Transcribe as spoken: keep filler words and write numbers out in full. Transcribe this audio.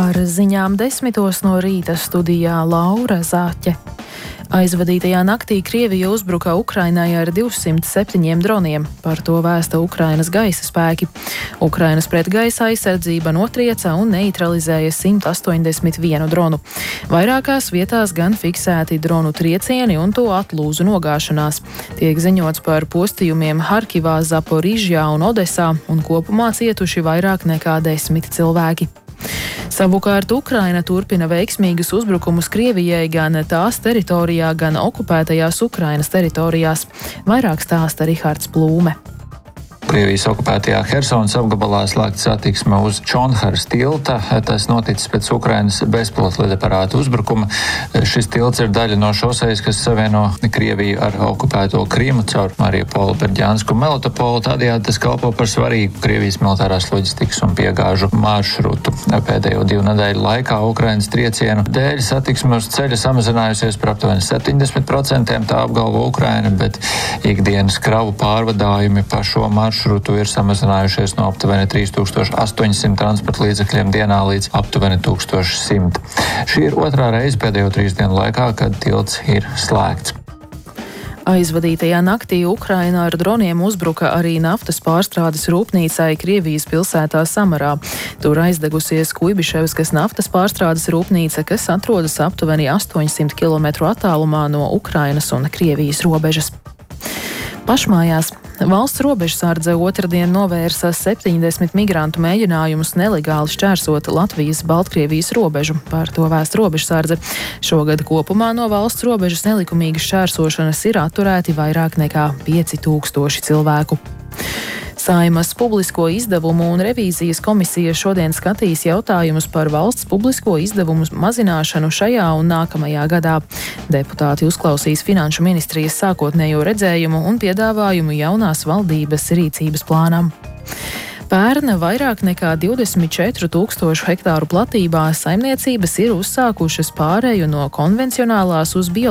Ar ziņām desmitos no rīta studijā Laura Zāķe. Aizvadītajā naktī Krievija uzbruka Ukrainai ar divsimt septiņiem droniem. Par to vēsta Ukrainas gaisa spēki. Ukrainas pretgaisa aizsardzība notrieca un neutralizēja simt astoņdesmit vienu dronu. Vairākās vietās gan fiksēti dronu triecieni un to atlūzu nogāšanās. Tiek ziņots par postījumiem Harkivā, Zaporižjā un Odesā, un kopumā cietuši vairāk nekā desmit cilvēki. Savukārt Ukraina turpina veiksmīgus uzbrukumus Krievijai gan tās teritorijā, gan okupētajās Ukrainas teritorijās. Vairāk stāsta Rihards Plūme. Krievijas okupētajā Hersonas apgabalā slēgta satiksme uz Čonharas tilta. Tas noticis pēc Ukrainas bezpilota lidaparāta uzbrukuma. Šis tilts ir daļa no šosejas, kas savieno Krieviju ar okupēto Krimu caur Mariupolu, Berģānsku un Melitopolu. Tādējādi tas kalpo par svarīgu Krievijas militārās loģistikas un piegāžu maršrutu. Pēdējo divu nedēļu laikā Ukrainas triecienu dēļ satiksme uz ceļa samazinājusies par aptuveni septiņdesmit procentiem, tā apgalvo Ukraina, bet ikdienas kravu pārvadājumi pa šo maršrutu Maršrutu ir samazinājušies no aptuveni trīs tūkstoši astoņsimt transporta līdzekļiem dienā līdz aptuveni tūkstoš simt. Šī ir otrā reize pēdējo trīs dienu laikā, kad tilts ir slēgts. Aizvadītajā naktī Ukraina ar droniem uzbruka arī naftas pārstrādes rūpnīcai Krievijas pilsētā Samarā. Tur aizdegusies Kuibiševskas naftas pārstrādes rūpnīca, kas atrodas aptuveni astoņsimt kilometru attālumā no Ukrainas un Krievijas robežas. Pašmājās. Valsts robežsardze otrdien novērsa septiņdesmit migrantu mēģinājumus nelegāli šķērsot Latvijas-Baltkrievijas robežu. Par to vēsta robežsardze. Šogad kopumā no valsts robežas nelikumīgas šķērsošanas ir atturēti vairāk nekā pieci tūkstoši cilvēku. Saeimas publisko izdevumu un revīzijas komisija šodien skatīs jautājumus par valsts publisko izdevumu mazināšanu šajā un nākamajā gadā. Deputāti uzklausīs Finanšu ministrijas sākotnējo redzējumu un piedāvājumu jaunās valdības rīcības plānam. Pērn vairāk nekā divdesmit četru tūkstošu hektāru platībā saimniecības ir uzsākušas pāreju no konvencionālās uz bio